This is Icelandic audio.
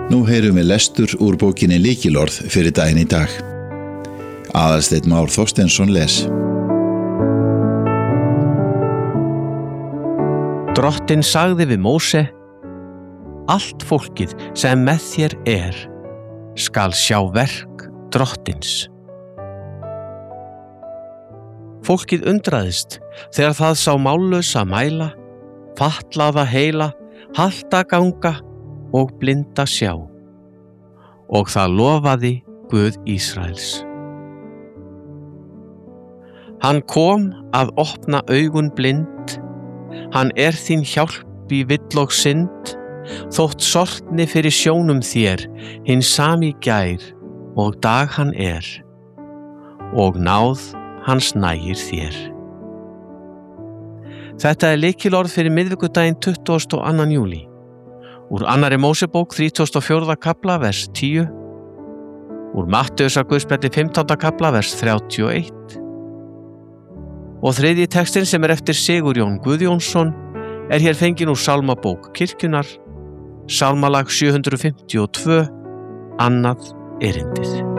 Nú heyrum við lestur úr bókinni Lykilorð fyrir daginn í dag. Aðalsteinn Már Þorsteinsson les. Drottinn sagði við Móse: Allt fólkið sem með þér skal sjá verk Drottins. Fólkið undraðist þegar það sá mállausa mæla, fatlaða heila, halta ganga og blinda sjá. Og það lofaði Guð Ísraels. Hann kom að opna augun blind, hann þín hjálp í vill og synd, þótt sortni fyrir sjónum þér, hinn sami gær og dag hann og náð hans nægir þér. Þetta lykilorð fyrir miðvikudaginn 22. júlí. Úr 2. Mósebók 34. kafla vers 10, úr Matteusarguðspjalli 15. kafla vers 31 og þriðji textinn sem eftir Sigurjón Guðjónsson hér fenginn úr Sálmabók kirkjunnar, Sálmalag 752, annað erindið.